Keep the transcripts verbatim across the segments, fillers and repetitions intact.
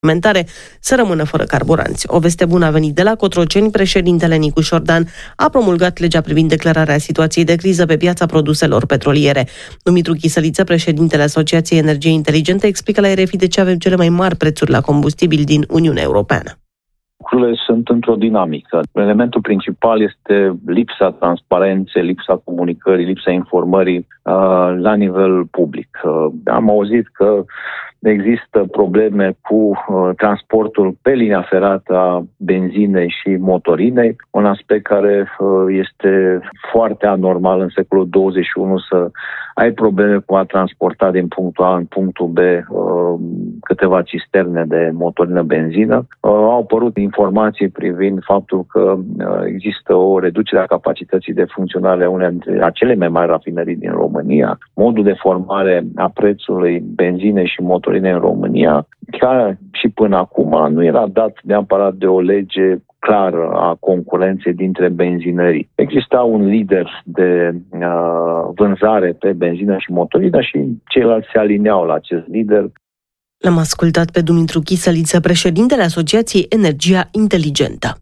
alimentare să rămână fără carburanți. O veste bună a venit de la Cotroceni. Președintele Nicu Șordan a promulgat legea privind declararea situației de criză pe piața produselor petroliere. Dumitru Chisăliță, președintele Asociației Energie Inteligentă, explică la R F I de ce avem cele mai mari prețuri la combustibil din Uniunea Europeană. Lucrurile sunt într-o dinamică. Elementul principal este lipsa transparenței, lipsa comunicării, lipsa informării uh, la nivel public. Uh, am auzit că există probleme cu uh, transportul pe linia ferată a benzinei și motorinei, un aspect care uh, este foarte anormal în secolul douăzeci și unu să ai probleme cu a transporta din punctul A în punctul B uh, câteva cisterne de motorină benzină. Uh, au apărut informații privind faptul că uh, există o reducere a capacității de funcționare a unei dintre acele mai mari rafinării din România, modul de formare a prețului benzinei și motorinei în România, chiar și până acum nu era dat neapărat de o lege clară a concurenței dintre benzinării. Exista un lider de uh, vânzare pe benzină și motorină și ceilalți se alineau la acest lider. L-am ascultat pe Dumitru Chisăliță, președintele Asociației Energia Inteligentă.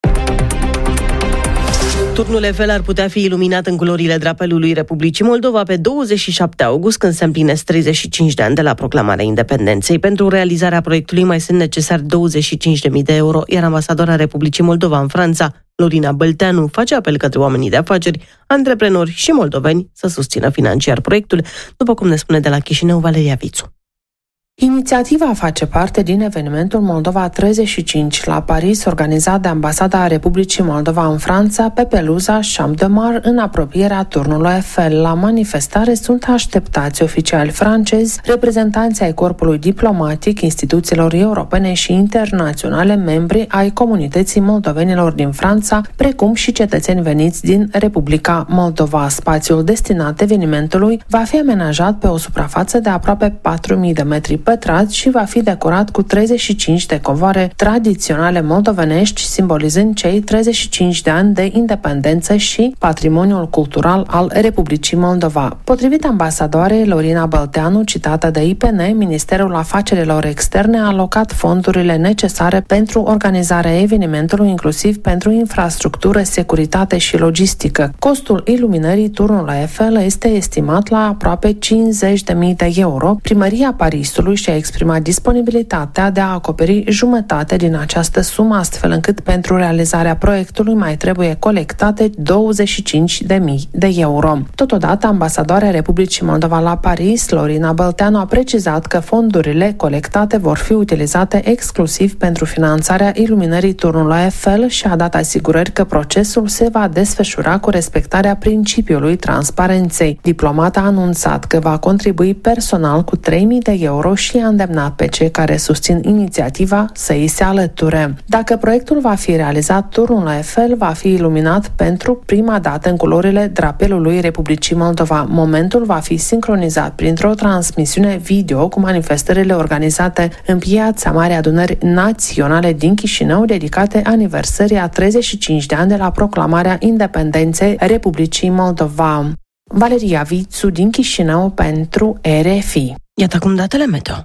Turnul Eiffel ar putea fi iluminat în culorile drapelului Republicii Moldova pe douăzeci și șapte august, când se împlinesc treizeci și cinci de ani de la proclamarea independenței. Pentru realizarea proiectului mai sunt necesari douăzeci și cinci de mii de euro, iar ambasadora Republicii Moldova în Franța, Lorina Bălteanu, face apel către oamenii de afaceri, antreprenori și moldoveni să susțină financiar proiectul, după cum ne spune de la Chișinău Valeria Vițu. Inițiativa face parte din evenimentul Moldova treizeci și cinci la Paris, organizat de Ambasada Republicii Moldova în Franța, pe peluza Champ de Mars, în apropierea turnului Eiffel. La manifestare sunt așteptați oficiali francezi, reprezentanții ai corpului diplomatic, instituțiilor europene și internaționale, membri ai comunității moldovenilor din Franța, precum și cetățeni veniți din Republica Moldova. Spațiul destinat evenimentului va fi amenajat pe o suprafață de aproape patru mii de metri pătrați și va fi decorat cu treizeci și cinci de covoare tradiționale moldovenești, simbolizând cei treizeci și cinci de ani de independență și patrimoniul cultural al Republicii Moldova. Potrivit ambasadoarei Lorina Bălteanu, citată de I P N, Ministerul Afacerilor Externe a alocat fondurile necesare pentru organizarea evenimentului, inclusiv pentru infrastructură, securitate și logistică. Costul iluminării turnului Eiffel este estimat la aproape cincizeci de mii de euro. Primăria Parisului și-a exprimat disponibilitatea de a acoperi jumătate din această sumă, astfel încât pentru realizarea proiectului mai trebuie colectate douăzeci și cinci de mii de euro. Totodată, ambasadoarea Republicii Moldova la Paris, Lorina Bălteanu, a precizat că fondurile colectate vor fi utilizate exclusiv pentru finanțarea iluminării turnului Eiffel și a dat asigurări că procesul se va desfășura cu respectarea principiului transparenței. Diplomata a anunțat că va contribui personal cu trei mii de euro și a îndemnat pe cei care susțin inițiativa să îi se alăture. Dacă proiectul va fi realizat, turnul Eiffel va fi iluminat pentru prima dată în culorile drapelului Republicii Moldova. Momentul va fi sincronizat printr-o transmisiune video cu manifestările organizate în Piața Marii Adunări Naționale din Chișinău, dedicate aniversării a treizeci și cinci de ani de la proclamarea independenței Republicii Moldova. Valeria Vițu din Chișinău pentru R F I. Iată acum datele meteo.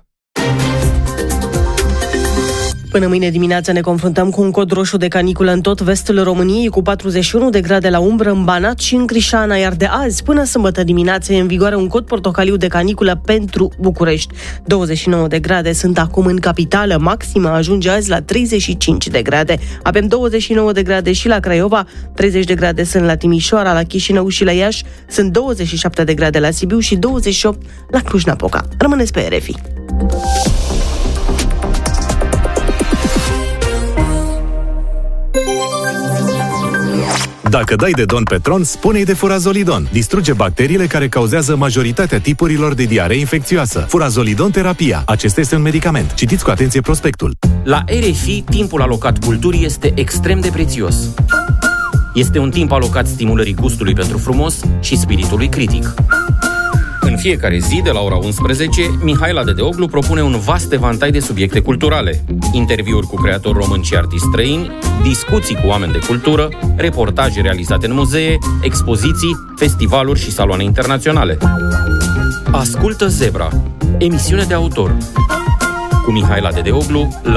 Până mâine dimineață ne confruntăm cu un cod roșu de caniculă în tot vestul României, cu patruzeci și unu de grade la umbră în Banat și în Crișana, iar de azi până sâmbătă dimineață e în vigoare un cod portocaliu de caniculă pentru București. douăzeci și nouă de grade sunt acum în capitală, maxima ajunge azi la treizeci și cinci de grade. Avem douăzeci și nouă de grade și la Craiova, treizeci de grade sunt la Timișoara, la Chișinău și la Iași, sunt douăzeci și șapte de grade la Sibiu și douăzeci și opt la Cluj-Napoca. Rămâneți pe R F I. Dacă dai de don pe tron, spune-i de Furazolidon. Distruge bacteriile care cauzează majoritatea tipurilor de diaree infecțioasă. Furazolidon terapia. Acesta este un medicament. Citiți cu atenție prospectul. La R F I, timpul alocat culturii este extrem de prețios. Este un timp alocat stimulării gustului pentru frumos și spiritului critic. În fiecare zi, de la ora unsprezece, Mihaela Dedeoglu propune un vast evantai de subiecte culturale. Interviuri cu creatori români și artiști străini, discuții cu oameni de cultură, reportaje realizate în muzee, expoziții, festivaluri și saloane internaționale. Ascultă Zebra, emisiune de autor, cu Mihaela Dedeoglu